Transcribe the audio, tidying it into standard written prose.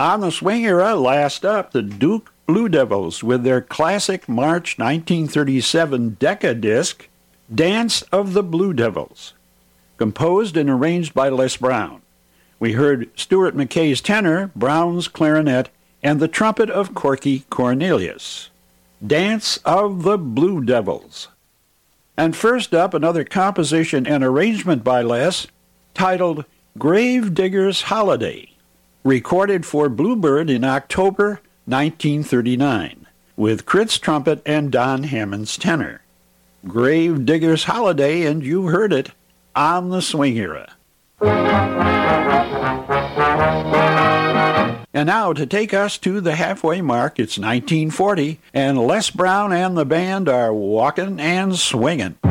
On the swing era, last up, the Duke Blue Devils with their classic March 1937 Decca disc, Dance of the Blue Devils, composed and arranged by Les Brown. We heard Stuart McKay's tenor, Brown's clarinet, and the trumpet of Corky Cornelius. Dance of the Blue Devils. And first up, another composition and arrangement by Les, titled Gravedigger's Holiday, recorded for Bluebird in October 1939, with Crit's trumpet and Don Hammond's tenor. Gravedigger's Holiday, and you heard it on the swing era. And now, to take us to the halfway mark, it's 1940, and Les Brown and the band are walking and swinging.